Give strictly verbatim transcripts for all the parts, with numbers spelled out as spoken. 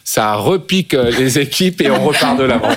ça repique les équipes et on repart de l'avant.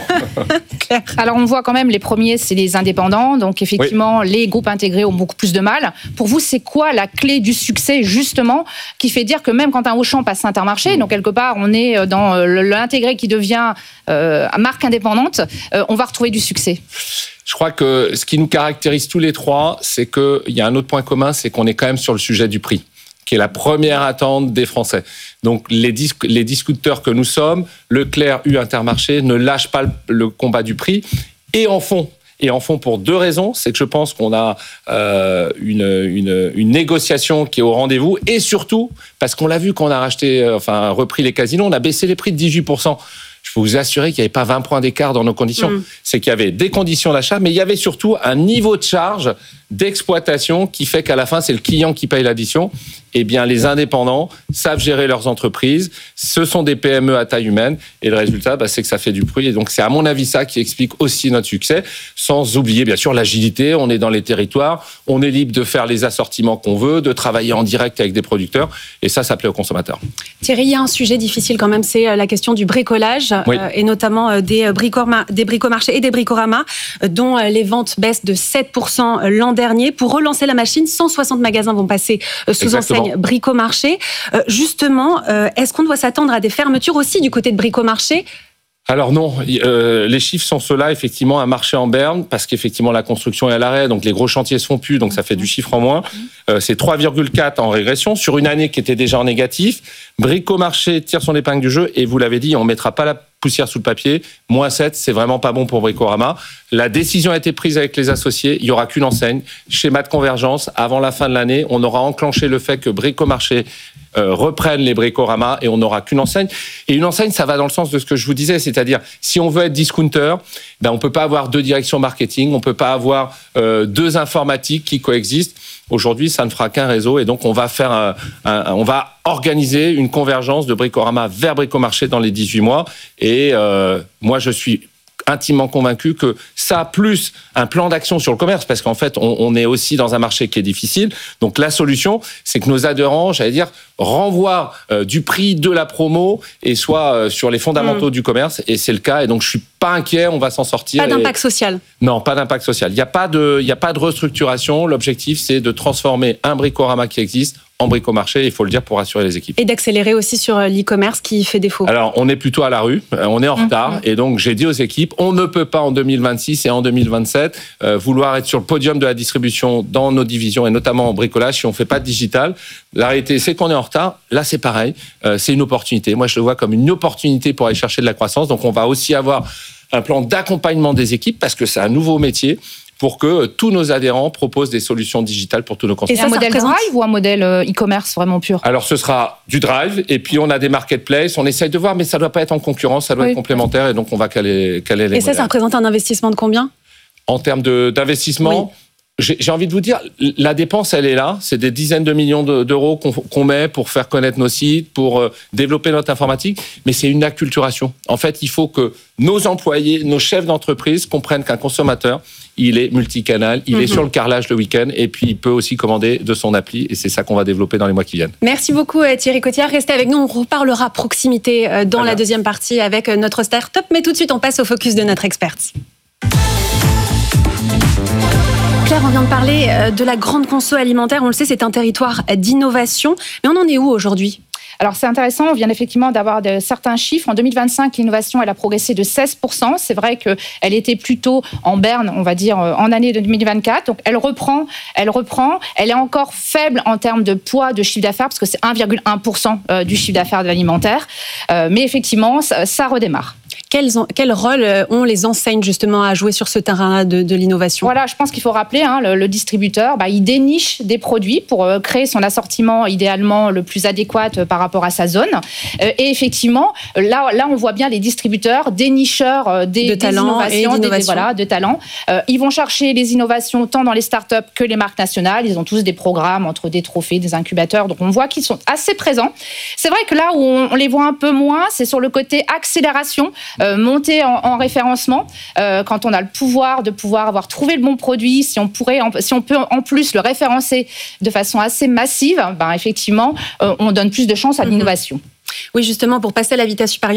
Alors on voit quand même les premiers, c'est les indépendants, donc effectivement oui. les groupes intégrés ont beaucoup plus de mal. Pour vous, c'est quoi la clé du succès justement qui fait dire que même quand un Auchan passe Intermarché, donc quelque part on est dans l'intégré qui devient euh, marque indépendante, euh, on va retrouver du succès? Je crois que ce qui nous caractérise tous les trois, c'est qu'il y a un autre point commun, c'est qu'on est quand même sur le sujet du prix, qui est la première attente des Français. Donc les, dis- les discuteurs que nous sommes, Leclerc, U, Intermarché, ne lâchent pas le, le combat du prix et en font. Et en font pour deux raisons. C'est que je pense qu'on a euh, une, une, une négociation qui est au rendez-vous et surtout parce qu'on l'a vu quand on a racheté, euh, enfin repris les casinos, on a baissé les prix de dix-huit pour cent. Je peux vous assurer qu'il n'y avait pas vingt points d'écart dans nos conditions. Mmh. C'est qu'il y avait des conditions d'achat, mais il y avait surtout un niveau de charge d'exploitation qui fait qu'à la fin, c'est le client qui paye l'addition. Eh bien, les indépendants savent gérer leurs entreprises. Ce sont des P M E à taille humaine. Et le résultat, bah, c'est que ça fait du bruit. Et donc, c'est à mon avis ça qui explique aussi notre succès. Sans oublier, bien sûr, l'agilité. On est dans les territoires. On est libre de faire les assortiments qu'on veut, de travailler en direct avec des producteurs. Et ça, ça plaît aux consommateurs. Thierry, il y a un sujet difficile quand même, c'est la question du bricolage. Oui. Euh, et notamment des, bricorama, des bricomarchés et des bricoramas, dont les ventes baissent de sept pour cent l'an dernier. Pour relancer la machine, cent soixante magasins vont passer sous Exactement. enseigne Bricomarché. Euh, justement, euh, est-ce qu'on doit s'attendre à des fermetures aussi du côté de Bricomarché ? Alors non, euh, les chiffres sont ceux-là, effectivement, un marché en berne, parce qu'effectivement la construction est à l'arrêt, donc les gros chantiers se font plus, donc ça fait du chiffre en moins. Euh, c'est trois virgule quatre en régression, sur une année qui était déjà en négatif. Bricomarché tire son épingle du jeu, et vous l'avez dit, on ne mettra pas la poussière sous le papier. moins sept, c'est vraiment pas bon pour Bricorama. La décision a été prise avec les associés, il n'y aura qu'une enseigne. Schéma de convergence, avant la fin de l'année, on aura enclenché le fait que Bricomarché euh, reprenne les Bricorama et on n'aura qu'une enseigne. Et une enseigne, ça va dans le sens de ce que je vous disais, c'est-à-dire, si on veut être discounter, ben on ne peut pas avoir deux directions marketing, on ne peut pas avoir euh, deux informatiques qui coexistent. Aujourd'hui, ça ne fera qu'un réseau et donc on va faire un, un, on va organiser une convergence de Bricorama vers Bricomarché dans les dix-huit mois. Et euh, moi, je suis intimement convaincu que ça, plus un plan d'action sur le commerce, parce qu'en fait, on, on est aussi dans un marché qui est difficile. Donc la solution, c'est que nos adhérents, j'allais dire, renvoient euh, du prix de la promo et soit euh, sur les fondamentaux mmh. du commerce. Et c'est le cas. Et donc, je suis pas inquiet, on va s'en sortir. Pas d'impact et... social. Non, pas d'impact social. Il n'y a pas de, il n'y a pas de restructuration. L'objectif, c'est de transformer un Bricorama qui existe en Bricomarché, il faut le dire, pour rassurer les équipes. Et d'accélérer aussi sur l'e-commerce qui fait défaut. Alors, on est plutôt à la rue, on est en mmh. retard, et donc j'ai dit aux équipes, on ne peut pas en deux mille vingt-six et en deux mille vingt-sept euh, vouloir être sur le podium de la distribution dans nos divisions, et notamment en bricolage, si on ne fait pas de digital. La réalité, c'est qu'on est en retard. Là, c'est pareil, euh, c'est une opportunité. Moi, je le vois comme une opportunité pour aller chercher de la croissance. Donc, on va aussi avoir un plan d'accompagnement des équipes, parce que c'est un nouveau métier, pour que tous nos adhérents proposent des solutions digitales pour tous nos consommateurs. Et c'est un modèle représente... drive ou un modèle e-commerce vraiment pur ? Alors, ce sera du drive, et puis on a des marketplaces, on essaye de voir, mais ça ne doit pas être en concurrence, ça doit oui. être complémentaire, et donc on va caler, caler les Et ça, modèles. Ça représente un investissement de combien ? En termes de, d'investissement, oui. j'ai, j'ai envie de vous dire, la dépense, elle est là, c'est des dizaines de millions de, d'euros qu'on, qu'on met pour faire connaître nos sites, pour euh, développer notre informatique, mais c'est une acculturation. En fait, il faut que nos employés, nos chefs d'entreprise comprennent qu'un consommateur, il est multicanal, il mm-hmm. est sur le carrelage le week-end et puis il peut aussi commander de son appli et c'est ça qu'on va développer dans les mois qui viennent. Merci beaucoup Thierry Cotillard. Restez avec nous, on reparlera proximité dans voilà. la deuxième partie avec notre start-up. Mais tout de suite, on passe au focus de notre experte. Claire, on vient de parler de la grande conso alimentaire. On le sait, c'est un territoire d'innovation. Mais on en est où aujourd'hui ? Alors, c'est intéressant, on vient effectivement d'avoir de, certains chiffres. En deux mille vingt-cinq, l'innovation, elle a progressé de seize pour cent. C'est vrai qu'elle était plutôt en berne, on va dire, en année deux mille vingt-quatre. Donc, elle reprend, elle reprend. Elle est encore faible en termes de poids de chiffre d'affaires, parce que c'est un virgule un pour cent du chiffre d'affaires de l'alimentaire. Euh, mais effectivement, ça, ça redémarre. Quels, ont, quel rôle ont les enseignes justement à jouer sur ce terrain de, de l'innovation ? Voilà, je pense qu'il faut rappeler, hein, le, le distributeur, bah, il déniche des produits pour euh, créer son assortiment idéalement le plus adéquat euh, par rapport à sa zone. Euh, et effectivement, là, là, on voit bien les distributeurs, dénicheurs euh, des, de des talents innovations, et des, des, voilà, de talents. Euh, ils vont chercher les innovations tant dans les startups que les marques nationales. Ils ont tous des programmes entre des trophées, des incubateurs. Donc, on voit qu'ils sont assez présents. C'est vrai que là où on, on les voit un peu moins, c'est sur le côté accélération. Euh, monter en, en référencement, euh, quand on a le pouvoir de pouvoir avoir trouvé le bon produit, si on pourrait, en, si on peut en plus le référencer de façon assez massive, ben effectivement, euh, on donne plus de chance à l'innovation. Oui, justement, pour passer à la vitesse supérieure.